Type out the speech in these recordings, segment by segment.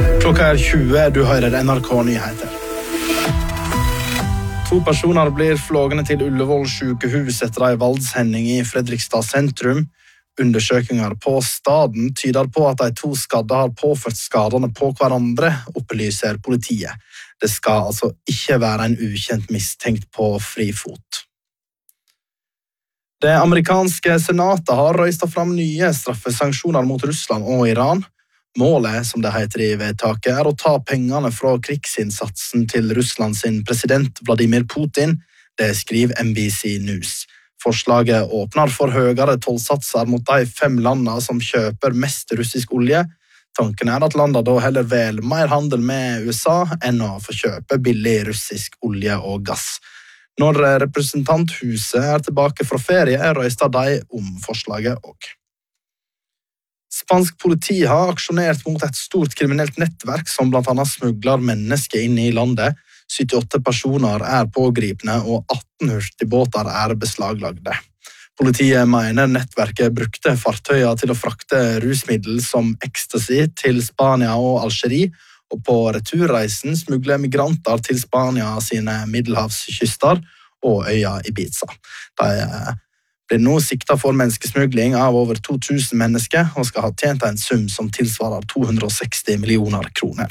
Klokka 20, du hører NRK Nyheter. 2 personer blir flågende til Ullevål sykehus etter en voldshending i Fredrikstad sentrum. Undersøkelser på staden tyder på at de 2 skadde har påført skadene på hverandre, opplyser politiet. Det skal altså ikke være en ukjent mistenkt på frifot. Det amerikanske senatet har røystet fram nye straffesanksjoner mot Russland og Iran. Målet, som det heter i vedtaket, er å ta pengene fra krigsinnsatsen til Russland sin president Vladimir Putin. Det skriver NBC News. Forslaget åpner for høyere tollsatser mot de 5 landene som kjøper mest russisk olje. Tanken er at landene da heller vel mer handel med USA enn å få kjøpe billig russisk olje og gass. Når representanthuset er tilbake fra ferie, røyster de om forslaget også. Spansk politi har aksjonert mot et stort kriminelt nettverk som blant annet smugler mennesker inn i landet. 78 personer er pågripne og 18 hurtigbåter er beslaglagde. Politiet mener nettverket brukte fartøyer til å frakte rusmiddel som ecstasy til Spania og Algerie, og på returreisen smugler migranter til Spania sine middelhavskyster og øya Ibiza. De blir nå siktet for menneskesmugling av over 2000 mennesker og skal ha tjent en sum som tilsvarer 260 millioner kroner.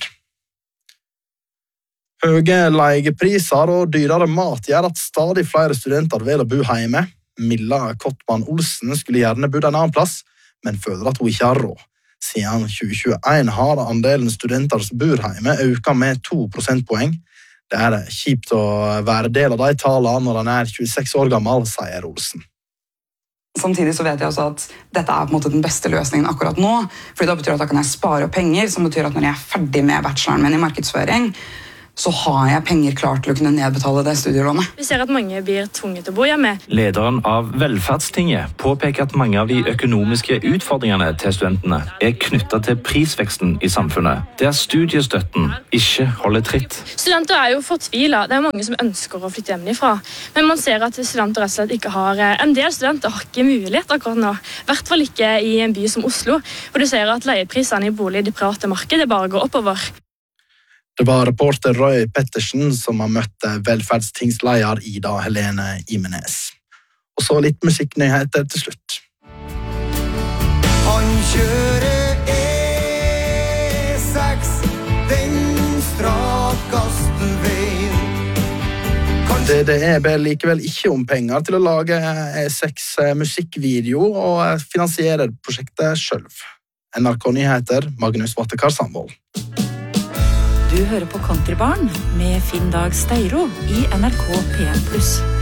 Høye leiepriser og dyrere mat gjør at stadig flere studenter vil bo hjemme. Milla Kottmann Olsen skulle gjerne bodd en annen plass, men føler at hun ikke har råd. Siden 2021 har andelen studenter som bor hjemme økt med 2 prosentpoeng. Det er kjipt å være del av de tallene når han er 26 år gammel, sier Olsen. Samtidig så vet jeg også at dette er på en måte den beste løsningen akkurat nå, fordi det betyr at da kan jeg spare penger, som betyr at når jeg er ferdig med bacheloren min i markedsføring, så har jeg penger klart til å kunne nedbetale det studielånet. Vi ser at mange blir tvunget til å bo hjemme. Lederen av Velferdstinget påpeker at mange av de økonomiske utfordringene til studentene er knyttet til prisveksten i samfunnet, der studiestøtten ikke holder tritt. Studenter er jo fortvilet. Det er mange som ønsker å flytte hjemmefra. Men man ser at studenter rett og slett ikke har... En del studenter har ikke mulighet akkurat nå. I hvert fall ikke i en by som Oslo, hvor du ser at leieprisene i bolig i det private markedet bare går oppover. Det var reporter Roy Pettersen som har møtt velferdstingsleier Ida Helene Imenes. Og så litt musikknyheter til slutt. Han kjører E6, den strakeste veien. Det ber likevel ikke om penger til å lage E6 musikkvideo og finansierer prosjektet selv. NRK Nyheter, Magnus Vattekar Sandvold. Du hører på Countrybarn med Finn Dag Steiro i NRK P1+.